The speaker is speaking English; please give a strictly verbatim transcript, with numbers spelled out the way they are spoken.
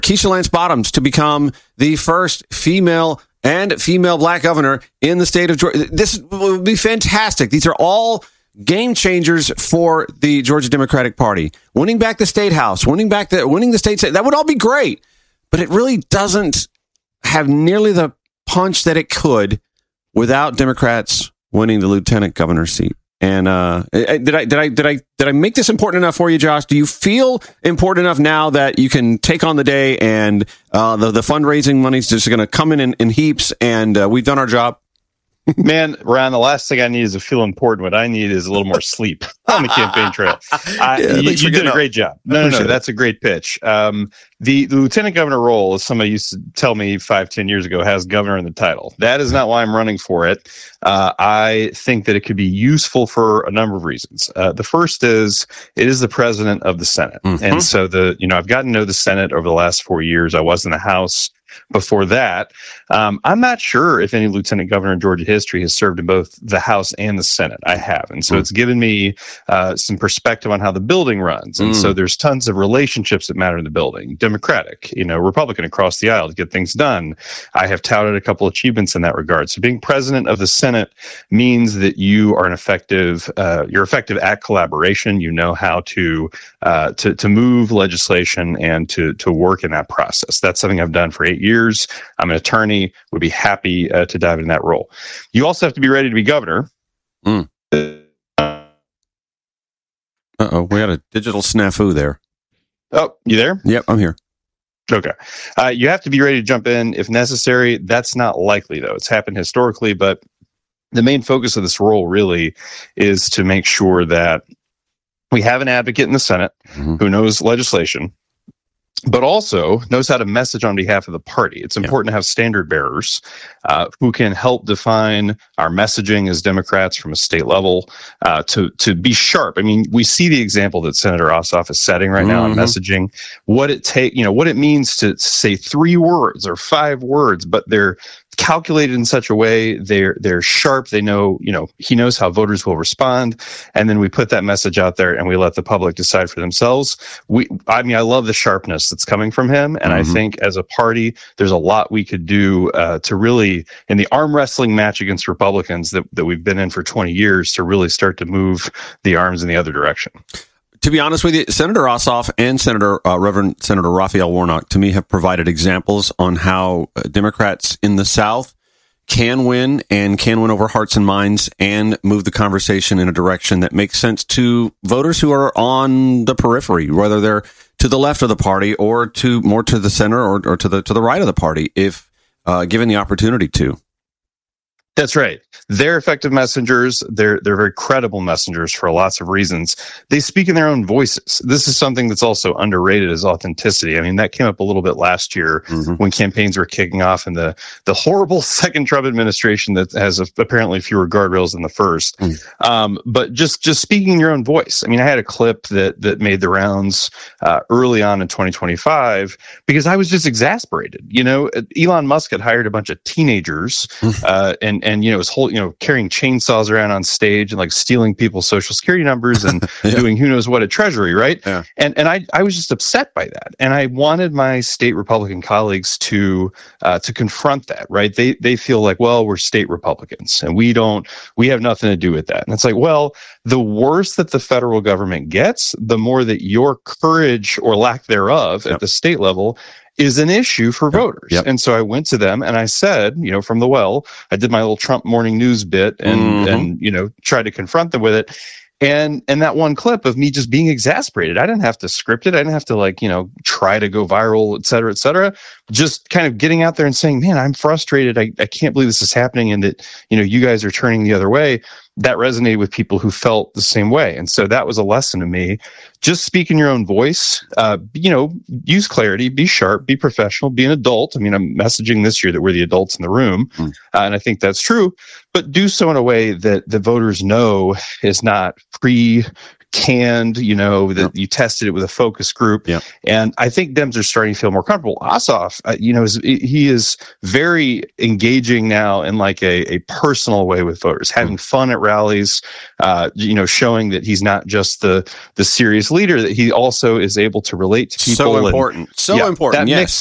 Keisha Lance Bottoms to become the first female and female black governor in the state of Georgia. This will be fantastic. These are all game changers for the Georgia Democratic Party. Winning back the state house, winning back the winning the state, that would all be great. But it really doesn't have nearly the punch that it could without Democrats winning the lieutenant governor seat. And uh, did I did I did I did I make this important enough for you, Josh? Do you feel important enough now that you can take on the day and uh, the the fundraising money's just going to come in, in in heaps, and uh, we've done our job? Man, Ryan, the last thing I need is to feel important. What I need is a little more sleep on the campaign trail. I, yeah, you you did a up. great job. No, no, no, that's a great pitch. Um, the, the lieutenant governor role, as somebody used to tell me five, ten years ago, has governor in the title. That is not why I'm running for it. Uh, I think that it could be useful for a number of reasons. Uh, the first is it is the president of the Senate. Mm-hmm. And so the, you know, I've gotten to know the Senate over the last four years. I was in the House before that. Um, I'm not sure if any lieutenant governor in Georgia history has served in both the House and the Senate. I have. And so mm. it's given me uh, some perspective on how the building runs. And mm. so there's tons of relationships that matter in the building. Democratic, you know, Republican across the aisle to get things done. I have touted a couple achievements in that regard. So being president of the Senate means that you are an effective, uh, you're effective at collaboration. You know how to, uh, to, to move legislation and to, to work in that process. That's something I've done for eight years. I'm an attorney, would be happy uh, to dive into that role. You also have to be ready to be governor. Mm. Uh-oh, we had a digital snafu there. Oh, you there? Yep, I'm here. Okay. Uh, you have to be ready to jump in if necessary. That's not likely, though. It's happened historically, but the main focus of this role really is to make sure that we have an advocate in the Senate mm-hmm. who knows legislation, but also knows how to message on behalf of the party. It's important yeah. to have standard bearers uh, who can help define our messaging as Democrats from a state level uh, to to be sharp. I mean, we see the example that Senator Ossoff is setting right now mm-hmm. on messaging. What it take, you know, what it means to say three words or five words, but they're calculated in such a way they're they're sharp. They know, you know, he knows how voters will respond, and then we put that message out there and we let the public decide for themselves. We, I mean, I love the sharpness that's coming from him, and mm-hmm. I think as a party, there's a lot we could do uh, to really, in the arm wrestling match against Republicans that that we've been in for twenty years, to really start to move the arms in the other direction. To be honest with you, Senator Ossoff and Senator uh, Reverend Senator Raphael Warnock, to me, have provided examples on how uh, Democrats in the South can win and can win over hearts and minds and move the conversation in a direction that makes sense to voters who are on the periphery, whether they're to the left of the party or to more to the center or, or to the to the right of the party, if uh, given the opportunity to. That's right. They're effective messengers. They're they're very credible messengers for lots of reasons. They speak in their own voices. This is something that's also underrated as authenticity. I mean, that came up a little bit last year mm-hmm. when campaigns were kicking off in the the horrible second Trump administration that has a, apparently fewer guardrails than the first. Mm. Um, but just just speaking in your own voice. I mean, I had a clip that that made the rounds uh, early on in twenty twenty-five because I was just exasperated. You know, Elon Musk had hired a bunch of teenagers uh, and and you know was whole you know carrying chainsaws around on stage and like stealing people's social security numbers and yeah. doing who knows what at Treasury, right? Yeah. And and I I was just upset by that, and I wanted my state Republican colleagues to uh, to confront that, right? They they feel like, well, we're state Republicans and we don't we have nothing to do with that, and it's like, well, the worse that the federal government gets, the more that your courage or lack thereof yep. at the state level is an issue for voters. Yep. And so I went to them and I said, you know, from the well, I did my little Trump morning news bit and, mm-hmm. and, you know, tried to confront them with it. And, and that one clip of me just being exasperated, I didn't have to script it. I didn't have to like, you know, try to go viral, et cetera, et cetera. Just kind of getting out there and saying, man, I'm frustrated. I, I can't believe this is happening and that, you know, you guys are turning the other way. That resonated with people who felt the same way. And so that was a lesson to me. Just speak in your own voice, uh, you know, use clarity, be sharp, be professional, be an adult. I mean, I'm messaging this year that we're the adults in the room. Mm. Uh, and I think that's true, but do so in a way that the voters know is not pre canned, you know, that yep. you tested it with a focus group. Yep. And I think Dems are starting to feel more comfortable. Ossoff, uh, you know, is, he is very engaging now in like a, a personal way with voters, having mm. fun at rallies, uh, you know, showing that he's not just the, the serious leader, that he also is able to relate to people. So important. And, so yeah, important. That yes. mix